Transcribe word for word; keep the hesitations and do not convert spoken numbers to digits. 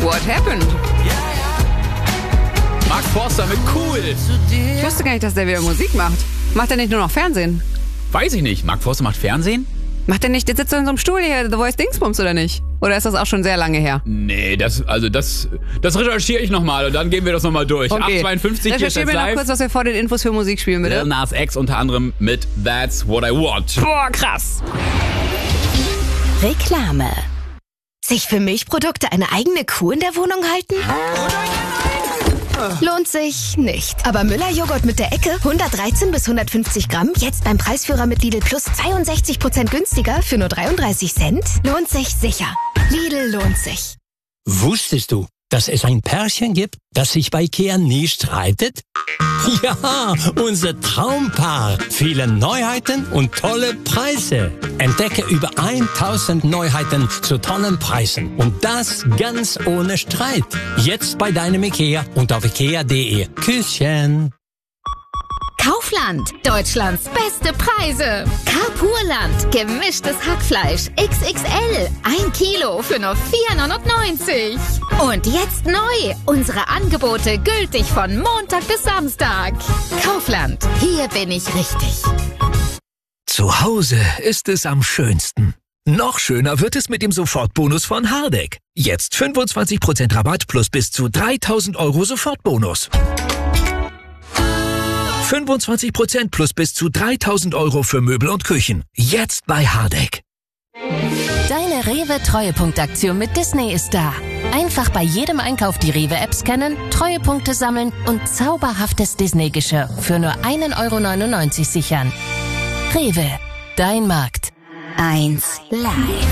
What happened? Mark Forster mit Cool. Ich wusste gar nicht, dass der wieder Musik macht. Macht er nicht nur noch Fernsehen? Weiß ich nicht. Mark Forster macht Fernsehen? Macht er nicht, der sitzt so in so einem Stuhl hier, The Voice Dingsbums, oder nicht? Oder ist das auch schon sehr lange her? Nee, das, also das, das recherchiere ich nochmal und dann gehen wir das nochmal durch. Okay. acht zweiundfünfzig, hier ist Recherchieren wir noch live. kurz, was wir vor den Infos für Musik spielen, bitte. Lil Nas X unter anderem mit That's What I Want. Boah, krass. Reklame. Sich für Milchprodukte eine eigene Kuh in der Wohnung halten? Lohnt sich nicht. Aber Müller-Joghurt mit der Ecke, hundertdreizehn bis hundertfünfzig Gramm, jetzt beim Preisführer mit Lidl Plus zweiundsechzig Prozent günstiger für nur dreiunddreißig Cent? Lohnt sich sicher. Lidl lohnt sich. Wusstest du, dass es ein Pärchen gibt, das sich bei Ikea nie streitet? Ja, unser Traumpaar. Viele Neuheiten und tolle Preise. Entdecke über tausend Neuheiten zu tollen Preisen. Und das ganz ohne Streit. Jetzt bei deinem Ikea und auf ikea punkt de. Küsschen. Kaufland, Deutschlands beste Preise. Carpurland, gemischtes Hackfleisch X X L, ein Kilo für nur vier neunundneunzig. Und jetzt neu, unsere Angebote gültig von Montag bis Samstag. Kaufland, hier bin ich richtig. Zu Hause ist es am schönsten. Noch schöner wird es mit dem Sofortbonus von Hardegg. Jetzt fünfundzwanzig Prozent Rabatt plus bis zu dreitausend Euro Sofortbonus. fünfundzwanzig Prozent plus bis zu dreitausend Euro für Möbel und Küchen. Jetzt bei Hardegg. Deine Rewe-Treuepunktaktion mit Disney ist da. Einfach bei jedem Einkauf die Rewe-App scannen, Treuepunkte sammeln und zauberhaftes Disney-Geschirr für nur ein Euro neunundneunzig sichern. Rewe, dein Markt. Eins live.